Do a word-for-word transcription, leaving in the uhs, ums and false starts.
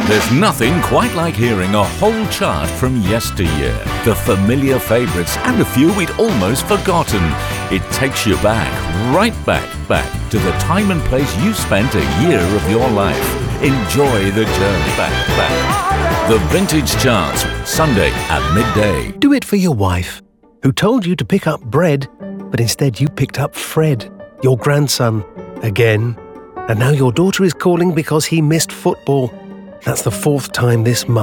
There's nothing quite like hearing a whole chart from yesteryear. The familiar favourites and a few we'd almost forgotten. It takes you back, right back, back to the time and place you spent a year of your life. Enjoy the journey back, back. The Vintage Charts, Sunday at midday. Do it for your wife, who told you to pick up bread, but instead you picked up Fred, your grandson, again. And now your daughter is calling because he missed football. That's the fourth time this month.